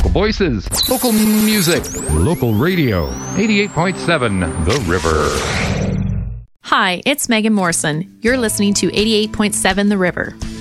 Local voices, local music, local radio. 88.7 The River. Hi, it's Megan Morrison. You're listening to 88.7 The River.